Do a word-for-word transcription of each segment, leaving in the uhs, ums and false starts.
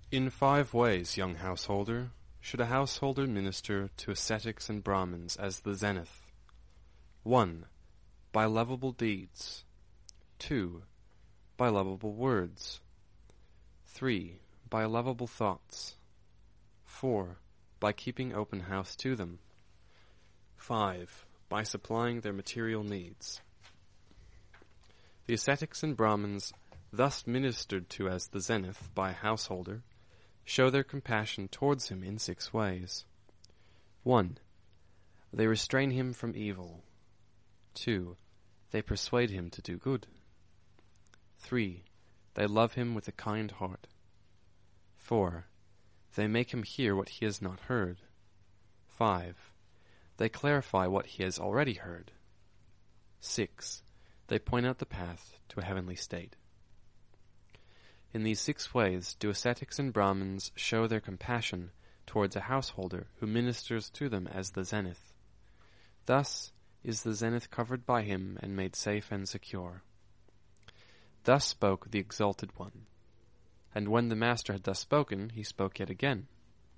In five ways, young householder, should a householder minister to ascetics and Brahmins as the zenith. One, by lovable deeds. Two, by lovable words. Three, by lovable thoughts. Four, by keeping open house to them. Five, by supplying their material needs. The ascetics and Brahmins, thus ministered to as the zenith by a householder, show their compassion towards him in six ways. One, they restrain him from evil. Two, they persuade him to do good. Three, they love him with a kind heart. Four, they make him hear what he has not heard. Five, they clarify what he has already heard. Six, they point out the path to a heavenly state. In these six ways do ascetics and Brahmins show their compassion towards a householder who ministers to them as the zenith. Thus is the zenith covered by him and made safe and secure. Thus spoke the Exalted One. And when the Master had thus spoken, he spoke yet again.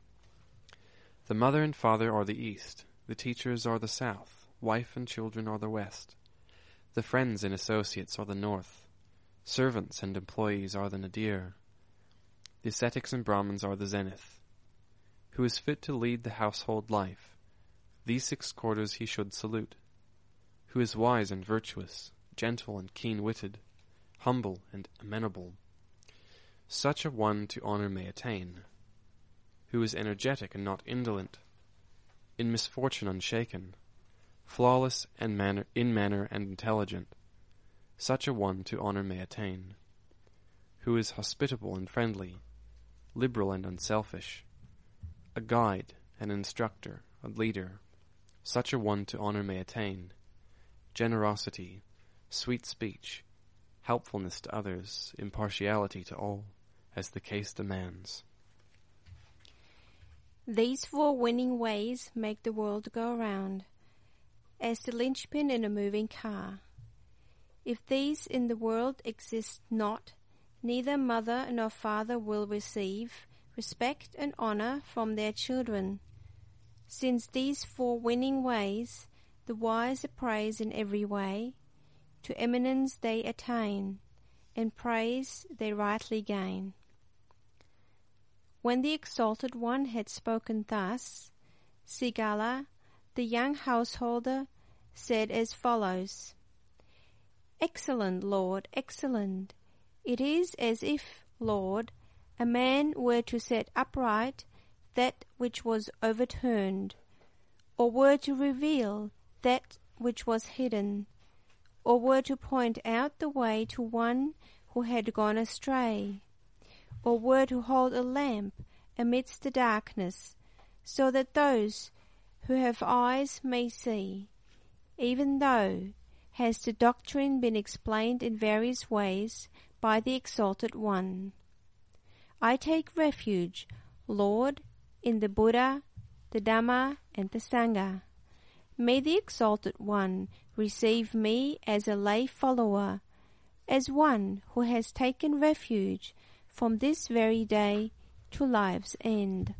The mother and father are the east, the teachers are the south, wife and children are the west. The friends and associates are the north, servants and employees are the nadir. The ascetics and Brahmins are the zenith. Who is fit to lead the household life, these six quarters he should salute. Who is wise and virtuous, gentle and keen-witted, humble and amenable, such a one to honor may attain. Who is energetic and not indolent, in misfortune unshaken, flawless and manner, in manner and intelligent, such a one to honor may attain. Who is hospitable and friendly, liberal and unselfish, a guide, an instructor, a leader, such a one to honor may attain. Generosity, sweet speech, helpfulness to others, impartiality to all, as the case demands. These four winning ways make the world go round, as the linchpin in a moving car. If these in the world exist not, neither mother nor father will receive respect and honor from their children. Since these four winning ways, the wise are praised in every way, to eminence they attain, and praise they rightly gain. When the Exalted One had spoken thus, Sigala, the young householder, said as follows: Excellent, Lord, excellent. It is as if, Lord, a man were to set upright that which was overturned, or were to reveal that which was hidden, or were to point out the way to one who had gone astray, or were to hold a lamp amidst the darkness, so that those who have eyes may see. Even though has the doctrine been explained in various ways by the Exalted One. I take refuge, Lord, in the Buddha, the Dhamma, and the Sangha. May the Exalted One receive me as a lay follower, as one who has taken refuge from this very day to life's end.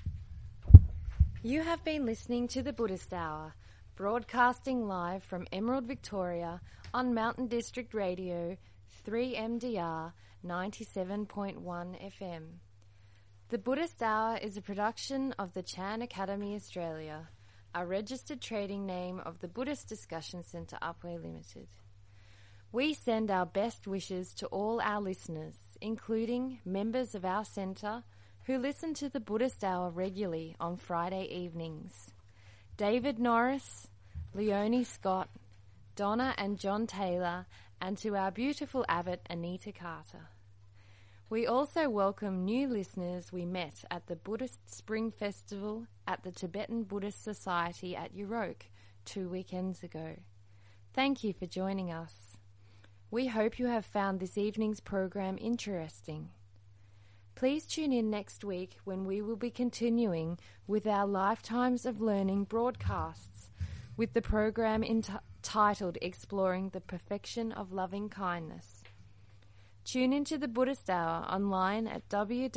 You have been listening to the Buddhist Hour, broadcasting live from Emerald, Victoria on Mountain District Radio three M D R ninety-seven point one F M. The Buddhist Hour is a production of the Chan Academy Australia, a registered trading name of the Buddhist Discussion Centre Upwey Limited. We send our best wishes to all our listeners, including members of our centre who listen to the Buddhist Hour regularly on Friday evenings. David Norris, Leonie Scott, Donna and John Taylor, and to our beautiful abbot Anita Carter. We also welcome new listeners we met at the Buddhist Spring Festival at the Tibetan Buddhist Society at Yorok two weekends ago. Thank you for joining us. We hope you have found this evening's program interesting. Please tune in next week when we will be continuing with our Lifetimes of Learning broadcasts with the program entitled Exploring the Perfection of Loving Kindness. Tune into the Buddhist Hour online at w